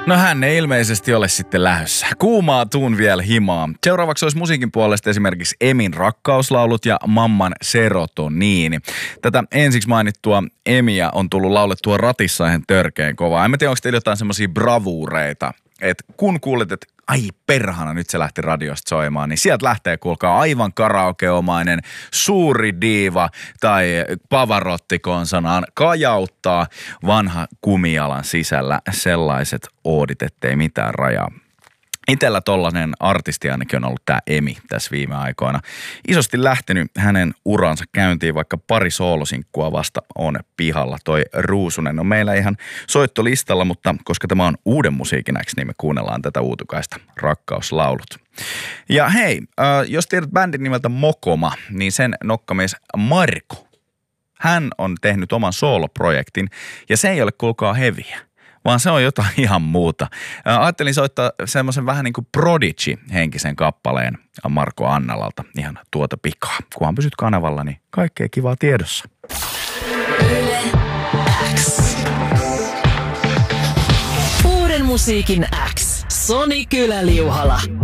No hän ei ilmeisesti ole sitten lähdössä. Kuumaa tuun vielä himaa. Seuraavaksi olisi musiikin puolesta esimerkiksi Emin rakkauslaulut ja Mamman serotoniini. Tätä ensiksi mainittua Emiä on tullut laulettua ratissa ihan törkeen kovaa. En mä tiedä, onko teillä jotain semmosia bravuureita, että kun kuulet, että ai perhana, nyt se lähti radiosta soimaan, niin sieltä lähtee, kuulkaa, aivan karaokeomainen suuri diiva tai Pavarotti konsonaan kajauttaa vanha kumialan sisällä sellaiset oodit, ettei mitään rajaa. Itellä tollainen artisti ainakin on ollut tää Emi tässä viime aikoina. Isosti lähtenyt hänen uransa käyntiin, vaikka pari soolosinkkua vasta on pihalla. Toi Ruusunen on meillä ihan soittolistalla, mutta koska tämä on uuden musiikin X, niin me kuunnellaan tätä uutukaista rakkauslaulut. Ja hei, jos tiedät bändin nimeltä Mokoma, niin sen nokkamies Marko, hän on tehnyt oman sooloprojektin ja se ei ole kuulkaa heviä, vaan se on jotain ihan muuta. Ajattelin soittaa semmoisen vähän niin kuin Prodigy-henkisen kappaleen Marko Annalalta ihan tuota pikaa. Kunhan pysyt kanavalla, niin kaikkea kivaa tiedossa. Yle X. Uuden musiikin X. Soni Kylä-Liuhala.